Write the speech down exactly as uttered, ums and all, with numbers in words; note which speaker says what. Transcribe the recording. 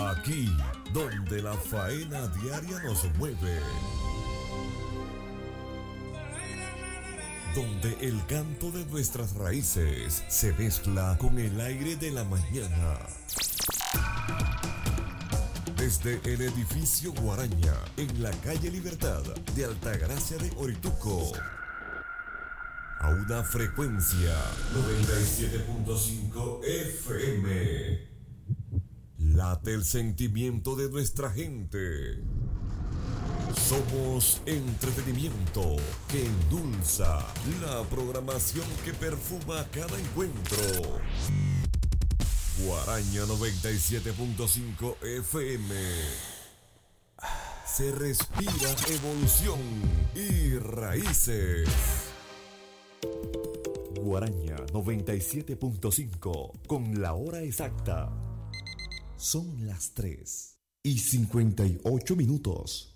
Speaker 1: Aquí, donde la faena diaria nos mueve. Donde el canto de nuestras raíces se mezcla con el aire de la mañana. Desde el edificio Guaraña, en la calle Libertad de Altagracia de Orituco, a una frecuencia noventa y siete punto cinco F M. Late el sentimiento de nuestra gente. Somos entretenimiento que endulza la programación que perfuma cada encuentro. Guaraña noventa y siete punto cinco F M. Se respira evolución y raíces. Guaraña noventa y siete punto cinco, con la hora exacta. Son las tres y cincuenta y ocho minutos.